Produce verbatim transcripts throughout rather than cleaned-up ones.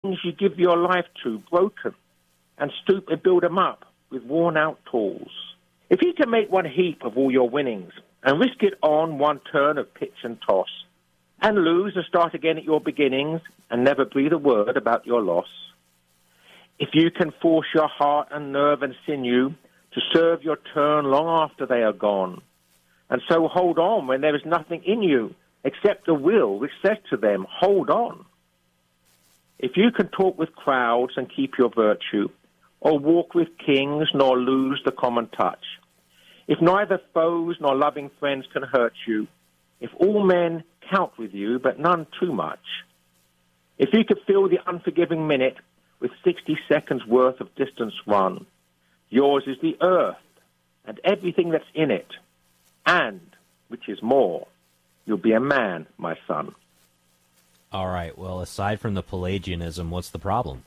things you give your life to broken, and stoop and build them up with worn-out tools. If you can make one heap of all your winnings and risk it on one turn of pitch and toss, and lose and start again at your beginnings and never breathe a word about your loss, if you can force your heart and nerve and sinew to serve your turn long after they are gone, and so hold on when there is nothing in you except the will which says to them, hold on. If you can talk with crowds and keep your virtue, or walk with kings nor lose the common touch, if neither foes nor loving friends can hurt you, if all men count with you but none too much, if you could fill the unforgiving minute with sixty seconds worth of distance run, yours is the earth and everything that's in it, and, which is more, you'll be a man, my son. All right, well, aside from the Pelagianism, what's the problem?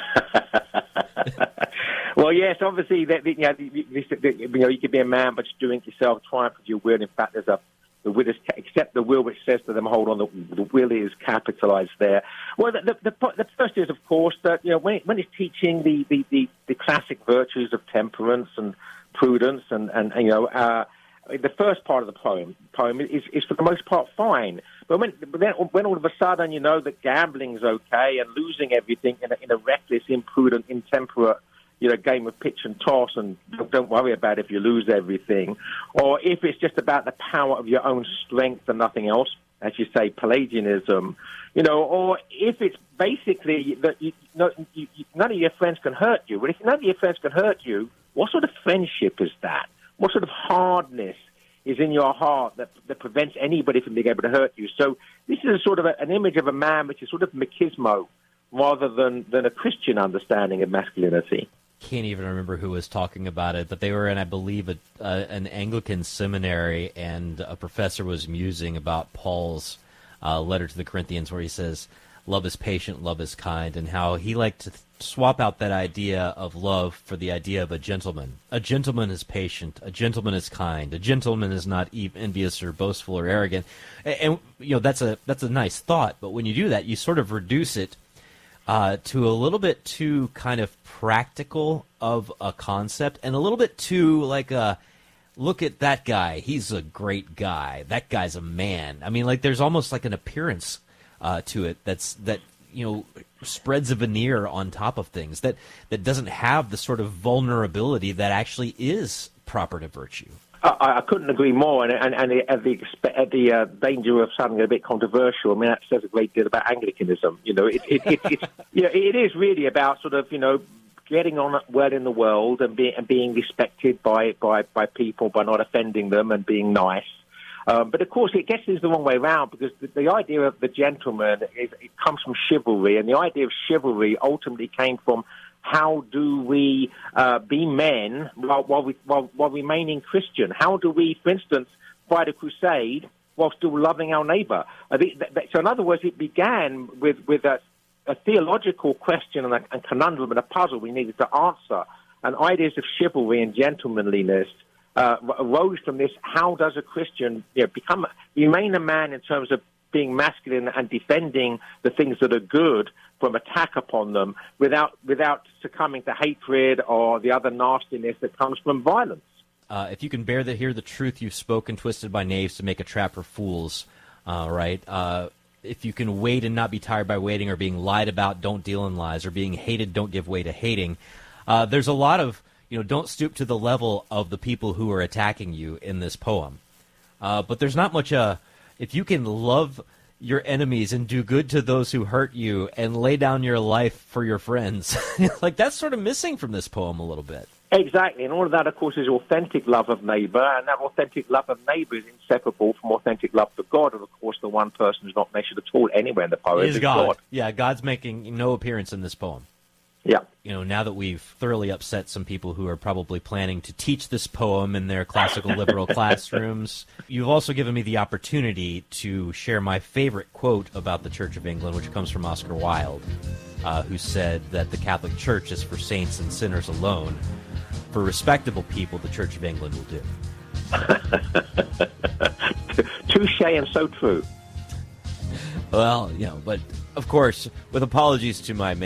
Well, yes, obviously, that, you know, you know, you could be a man, but you're doing it yourself, triumph of your will. In fact, there's a the will is, except the will which says to them, hold on, the, the will is capitalized there. Well, the, the, the, the first is, of course, that, you know, when, it, when it's teaching the, the, the, the classic virtues of temperance and prudence and, and, and you know, uh, the first part of the poem poem is, is for the most part fine. But when, but then, when all of a sudden you know that gambling's okay and losing everything in a, in a reckless, imprudent, intemperate, you know, game of pitch and toss, and don't worry about if you lose everything, or if it's just about the power of your own strength and nothing else, as you say, Pelagianism, you know, or if it's basically that you, no, you, you, none of your friends can hurt you. Well, if none of your friends can hurt you, what sort of friendship is that? What sort of hardness is in your heart that, that prevents anybody from being able to hurt you? So this is a sort of a, an image of a man which is sort of machismo rather than, than a Christian understanding of masculinity. Can't even remember who was talking about it, but they were in, I believe, a, uh, an Anglican seminary, and a professor was musing about Paul's uh, letter to the Corinthians where he says, love is patient, love is kind, and how he liked to th- swap out that idea of love for the idea of a gentleman. A gentleman is patient, a gentleman is kind, a gentleman is not envious or boastful or arrogant. And, and you know, that's a that's a nice thought, but when you do that, you sort of reduce it Uh, to a little bit too kind of practical of a concept, and a little bit too like a, look at that guy, he's a great guy, that guy's a man. I mean, like there's almost like an appearance uh, to it that's that you know spreads a veneer on top of things that that doesn't have the sort of vulnerability that actually is proper to virtue. I, I couldn't agree more, and, and, and at the, at the uh, danger of sounding a bit controversial, I mean, that says a great deal about Anglicanism. You know, it, it, it, it's, you know, it is really about sort of, you know, getting on well in the world and, be, and being respected by, by, by people, by not offending them and being nice. Um, but, of course, it gets this the wrong way around, because the, the idea of the gentleman is, it comes from chivalry, and the idea of chivalry ultimately came from how do we uh, be men while, while, we, while, while remaining Christian? How do we, for instance, fight a crusade while still loving our neighbor? Uh, the, the, so, in other words, it began with, with a, a theological question and a, a conundrum and a puzzle we needed to answer. And ideas of chivalry and gentlemanliness uh, arose from this. How does a Christian you know, become remain a man in terms of being masculine and defending the things that are good from attack upon them without without succumbing to hatred or the other nastiness that comes from violence? Uh, if you can bear to hear the truth you've spoken, twisted by knaves to make a trap for fools, uh, right? Uh, if you can wait and not be tired by waiting, or being lied about, don't deal in lies, or being hated, don't give way to hating. Uh, there's a lot of, you know, don't stoop to the level of the people who are attacking you in this poem. Uh, but there's not much, uh, if you can love your enemies and do good to those who hurt you and lay down your life for your friends, like that's sort of missing from this poem a little bit. Exactly, and all of that, of course, is authentic love of neighbor, and that authentic love of neighbor is inseparable from authentic love for God, and of course the one person who's not mentioned at all anywhere in the poem is is God. God. Yeah, God's making no appearance in this poem. Yeah. You know, now that we've thoroughly upset some people who are probably planning to teach this poem in their classical liberal classrooms, you've also given me the opportunity to share my favorite quote about the Church of England, which comes from Oscar Wilde, uh, who said that the Catholic Church is for saints and sinners alone. For respectable people, the Church of England will do. Touche, and so true. Well, you know, but of course, with apologies to my